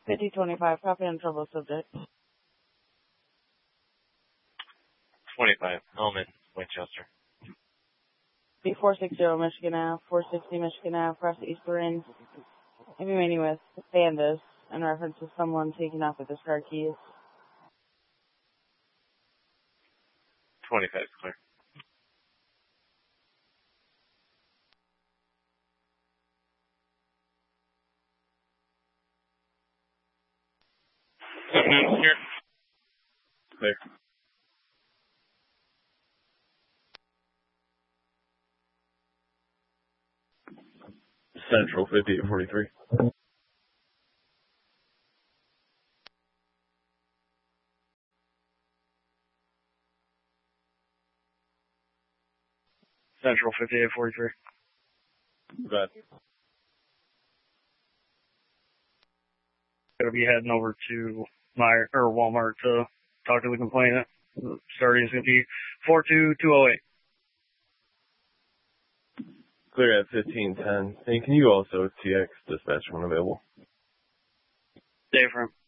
5025, copy on trouble subject. 25, Hellman, Winchester. B460 Michigan Ave, 460 Michigan Ave, across East Lorraine. Maybe meeting with Bandus in reference to someone taking off with his car keys. 25 is clear. Here. Clear. Central 5843. Central 5843. Good. Gonna be heading over to Walmart to talk to the complainant. The starting is gonna be 42208. Clear at 1510. And can you also TX dispatch when available? Dave from